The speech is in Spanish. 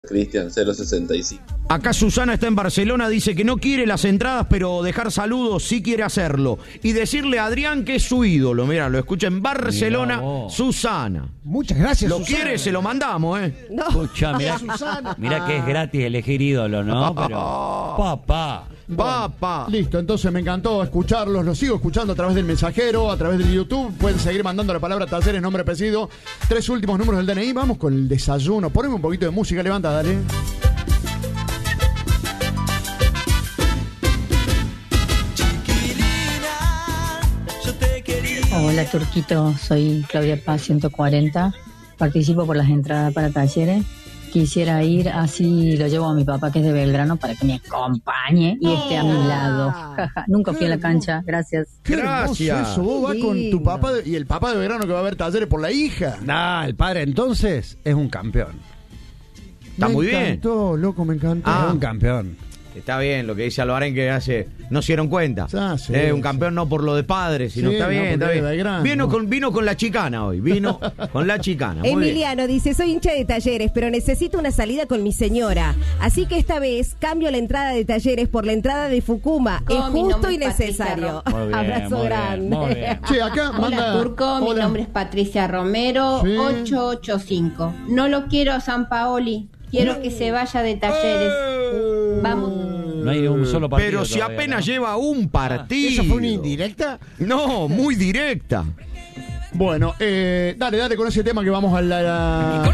Cristian 065. Acá Susana está en Barcelona, dice que no quiere las entradas, pero dejar saludos sí quiere hacerlo. Y decirle a Adrián que es su ídolo. Mira, lo escucha en Barcelona, Susana. Muchas gracias, Lo Susana. quiere, se lo mandamos, No. Escucha, mirá que es gratis elegir ídolo, ¿no? Pero, papá. Papá. Listo, entonces me encantó escucharlos. Los sigo escuchando a través del mensajero, a través del YouTube. Pueden seguir mandando la palabra Talleres, nombre, apellido. 3 últimos números del DNI. Vamos con el desayuno. Poneme un poquito de música, levanta, dale. Hola Turquito, soy Claudia Paz 140, participo por las entradas para Talleres. Quisiera ir, así lo llevo a mi papá que es de Belgrano para que me acompañe y esté a mi lado. Nunca fui a la cancha, gracias. Qué Gracias. hermoso eso. Vos vas con tu papá y el papá de Belgrano que va a ver Talleres por la hija. Nah, el padre entonces es un campeón. Está muy bien. Me encantó, loco, me encantó. Es un campeón. Está bien lo que dice Albarén, que no se dieron cuenta. Ah, sí, Un campeón no por lo de padre, sino Sí, está no, bien, porque está es bien. de Belgrano. Vino con la chicana hoy, vino con la chicana. Muy bien. Emiliano dice, soy hincha de Talleres, pero necesito una salida con mi señora. Así que esta vez cambio la entrada de Talleres por la entrada de Fucuma. Es mi justo nombre y es Patricia necesario. Muy bien, Abrazo muy bien, grande. muy bien. Che, acá Hola manda. Turco, mi Hola. nombre es Patricia Romero, Sí. 885. No lo quiero a San Paoli, quiero que se vaya de Talleres. Vamos. No hay un solo partido. Pero si todavía, apenas ¿no? lleva un partido. ¿Eso fue una indirecta? No, muy directa. Bueno, dale con ese tema que vamos a la